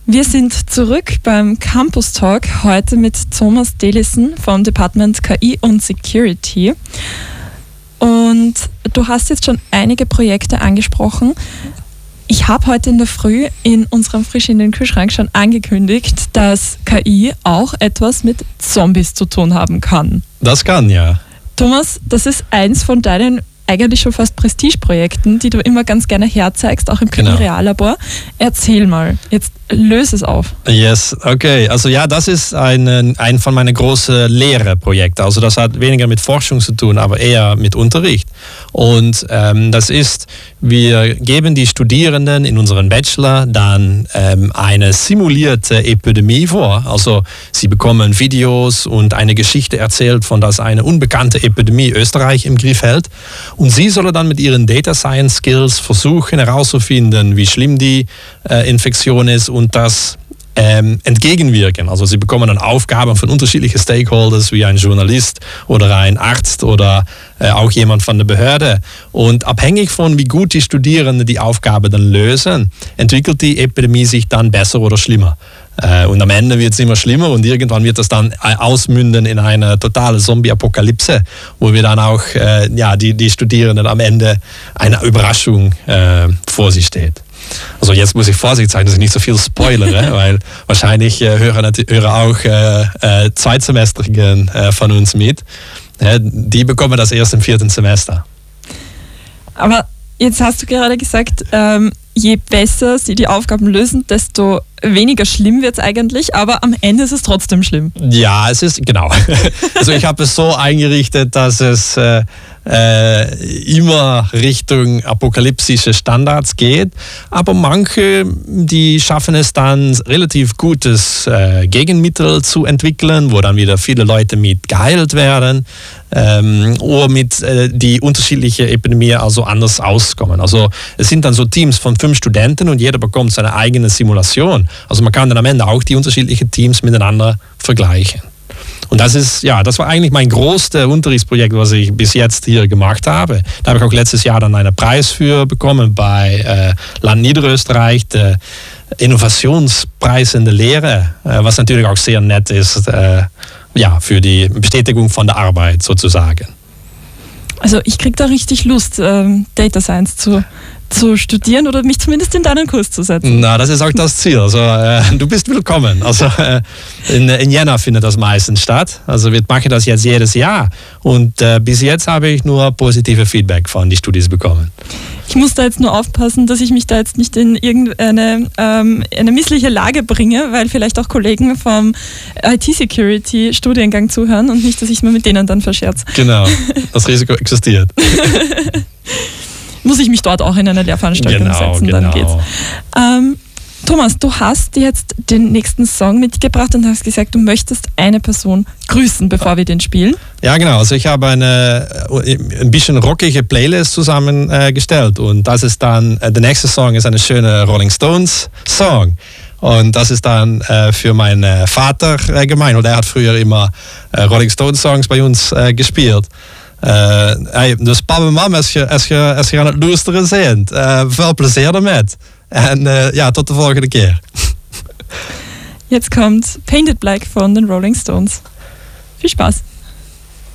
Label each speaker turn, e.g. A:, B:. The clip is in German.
A: Wir sind zurück beim Campus Talk, heute mit Thomas Delissen vom Department KI und Security. Und du hast jetzt schon einige Projekte angesprochen. Ich habe heute in der Früh in unserem Frisch in den Kühlschrank schon angekündigt, dass KI auch etwas mit Zombies zu tun haben kann.
B: Das kann, ja.
A: Thomas, das ist eins von deinen eigentlich schon fast Prestigeprojekten, die du immer ganz gerne herzeigst, auch im KI-Reallabor. Erzähl mal, jetzt löse es auf.
B: Yes, okay. Also ja, das ist ein von meinen großen Lehrprojekten. Also das hat weniger mit Forschung zu tun, aber eher mit Unterricht. Und das ist, wir geben die Studierenden in unserem Bachelor dann eine simulierte Epidemie vor. Also sie bekommen Videos und eine Geschichte erzählt, von dass eine unbekannte Epidemie Österreich im Griff hält. Und sie sollen dann mit ihren Data Science Skills versuchen herauszufinden, wie schlimm die Infektion ist und das entgegenwirken. Also sie bekommen dann Aufgaben von unterschiedlichen Stakeholders, wie ein Journalist oder ein Arzt oder auch jemand von der Behörde. Und abhängig von wie gut die Studierenden die Aufgabe dann lösen, entwickelt die Epidemie sich dann besser oder schlimmer. Und am Ende wird es immer schlimmer und irgendwann wird das dann ausmünden in eine totale Zombie-Apokalypse, wo wir dann auch die Studierenden am Ende eine Überraschung vor sich steht. Also jetzt muss ich vorsichtig sein, dass ich nicht so viel spoilere, weil wahrscheinlich hören auch Zweitsemestrigen von uns mit. Die bekommen das erst im 4. Semester.
A: Aber jetzt hast du gerade gesagt, je besser sie die Aufgaben lösen, desto weniger schlimm wird es eigentlich, aber am Ende ist es trotzdem schlimm.
B: Ja, es ist, genau. Also ich habe es so eingerichtet, dass es immer Richtung apokalyptische Standards geht, aber manche, die schaffen es dann, relativ gutes Gegenmittel zu entwickeln, wo dann wieder viele Leute mit geheilt werden oder mit die unterschiedliche Epidemie also anders auskommen. Also es sind dann so Teams von 5 Studenten und jeder bekommt seine eigene Simulation. Also man kann dann am Ende auch die unterschiedlichen Teams miteinander vergleichen. Und das war eigentlich mein größtes Unterrichtsprojekt, was ich bis jetzt hier gemacht habe. Da habe ich auch letztes Jahr dann einen Preis für bekommen bei Land Niederösterreich, der Innovationspreis in der Lehre, was natürlich auch sehr nett ist, für die Bestätigung von der Arbeit sozusagen.
A: Also ich kriege da richtig Lust, Data Science zu studieren oder mich zumindest in deinen Kurs zu setzen.
B: Na, das ist auch das Ziel. Also du bist willkommen. Also in Jänner findet das meistens statt. Also wir machen das jetzt jedes Jahr. Und bis jetzt habe ich nur positive Feedback von den Studis bekommen.
A: Ich muss da jetzt nur aufpassen, dass ich mich da jetzt nicht in irgendeine eine missliche Lage bringe, weil vielleicht auch Kollegen vom IT-Security-Studiengang zuhören und nicht, dass ich mir mit denen dann verscherze.
B: Genau, das Risiko existiert.
A: Muss ich mich dort auch in eine Lehrveranstaltung setzen, dann geht's. Thomas, du hast jetzt den nächsten Song mitgebracht und hast gesagt, du möchtest eine Person grüßen, bevor wir den spielen.
B: Ja, genau. Also ich habe ein bisschen rockige Playlist zusammengestellt und das ist dann, der nächste Song ist eine schöne Rolling Stones Song. Und das ist dann für meinen Vater gemeint, und er hat früher immer Rolling Stones Songs bei uns gespielt. Dus papa en mama, als je aan het luisteren bent, veel plezier damit. En tot de volgende keer.
A: Jetzt kommt Painted Black von den Rolling Stones. Viel Spaß.